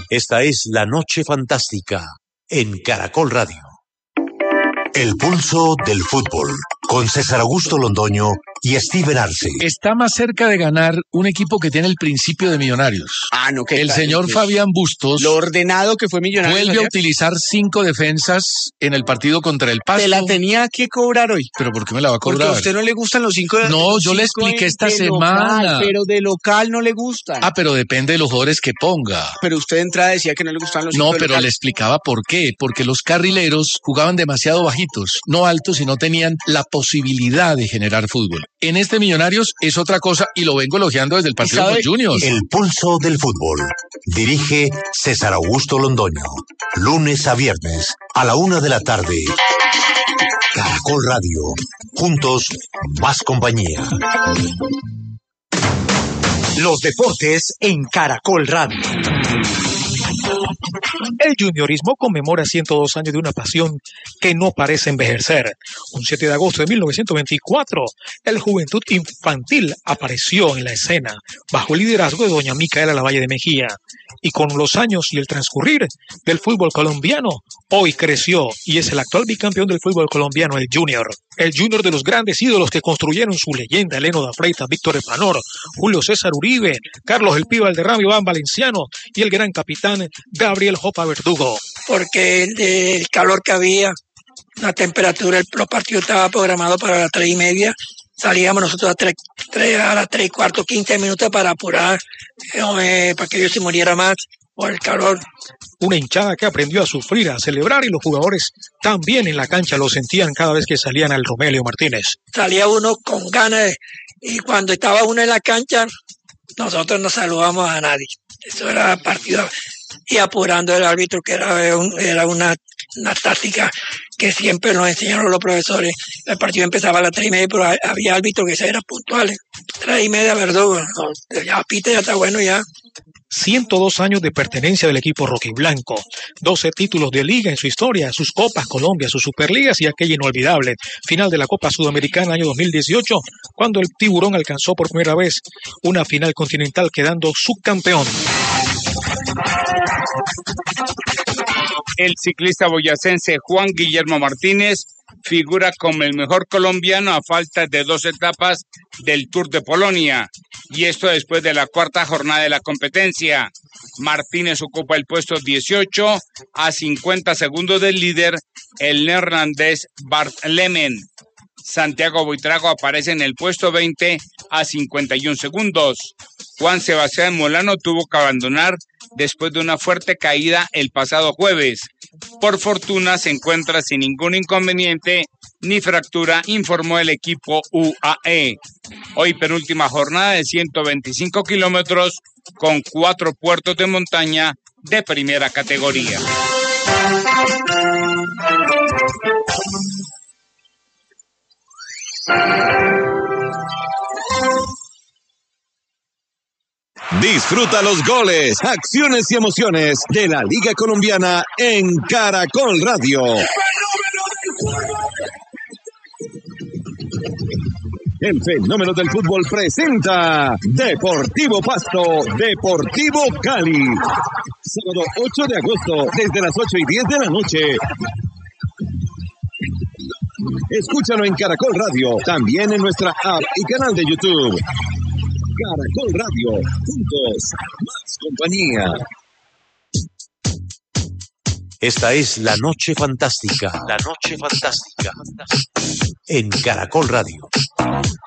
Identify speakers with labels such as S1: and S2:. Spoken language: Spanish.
S1: Esta es La Noche Fantástica en Caracol Radio. El pulso del fútbol, con César Augusto Londoño y Steven Arce.
S2: Está más cerca de ganar un equipo que tiene el principio de Millonarios. El señor Fabián Bustos,
S3: lo ordenado que fue Millonarios,
S2: vuelve a utilizar 5 defensas en el partido contra el Pasto.
S3: Te la tenía que cobrar hoy.
S2: ¿Pero por qué me la va a cobrar?
S3: Porque a usted no le gustan los 5 de
S2: No, yo le expliqué esta semana.
S3: Local, pero de local no le gustan.
S2: Ah, pero depende de los jugadores que ponga.
S3: Pero usted de entrada decía que no le gustaban los 5
S2: No,
S3: de
S2: pero
S3: local.
S2: le explicaba por qué. Porque los carrileros jugaban demasiado bajitos, no altos, y no tenían la posibilidad de generar fútbol. En este Millonarios es otra cosa y lo vengo elogiando desde el partido con Juniors.
S1: El pulso del fútbol. Dirige César Augusto Londoño. Lunes a viernes a la 1 de la tarde. Caracol Radio. Juntos, más compañía.
S4: Los deportes en Caracol Radio. El juniorismo conmemora 102 años de una pasión que no parece envejecer. Un 7 de agosto de 1924, el Juventud Infantil apareció en la escena bajo el liderazgo de doña Micaela Lavalle de Mejía. Y con los años y el transcurrir del fútbol colombiano, hoy creció y es el actual bicampeón del fútbol colombiano, el Junior. El Junior de los grandes ídolos que construyeron su leyenda: Eleno da Freitas, Víctor Epanor, Julio César Uribe, Carlos El Pibe Valderrama, Iván Valenciano y el gran capitán Gabriel Jopa Verdugo.
S5: Porque el calor que había, la temperatura, los partidos estaba programado para las 3:30. Salíamos nosotros a las 3:15, 15 minutos para apurar, para que ellos se muriera más por el calor.
S4: Una hinchada que aprendió a sufrir, a celebrar, y los jugadores también en la cancha lo sentían cada vez que salían al Romelio Martínez.
S5: Salía uno con ganas y cuando estaba uno en la cancha, nosotros no saludamos a nadie. Eso era partido. Y apurando el árbitro, que era una táctica que siempre nos enseñaron los profesores. El partido empezaba a las 3:30, pero había árbitros que eran puntuales. 3:30, Verdugo. No, ya pita, ya está bueno ya.
S4: 102 años de pertenencia del equipo rojiblanco, 12 títulos de liga en su historia, sus Copas Colombia, sus Superligas y aquella inolvidable final de la Copa Sudamericana año 2018, cuando el Tiburón alcanzó por primera vez una final continental, quedando subcampeón.
S6: El ciclista boyacense Juan Guillermo Martínez figura como el mejor colombiano a falta de 2 etapas del Tour de Polonia, y esto después de la 4ª jornada de la competencia. Martínez ocupa el puesto 18 a 50 segundos del líder, el neerlandés Bart Lemen. Santiago Buitrago aparece en el puesto 20 a 51 segundos. Juan Sebastián Molano tuvo que abandonar después de una fuerte caída el pasado jueves. Por fortuna se encuentra sin ningún inconveniente ni fractura, informó el equipo UAE. Hoy penúltima jornada de 125 kilómetros con 4 puertos de montaña de primera categoría.
S1: Disfruta los goles, acciones y emociones de la Liga Colombiana en Caracol Radio. El fenómeno del fútbol presenta Deportivo Pasto, Deportivo Cali. Sábado 8 de agosto, desde las 8:10 de la noche. Escúchalo en Caracol Radio, también en nuestra app y canal de YouTube. Caracol Radio, juntos, más compañía. Esta es La Noche Fantástica. La Noche Fantástica. En Caracol Radio.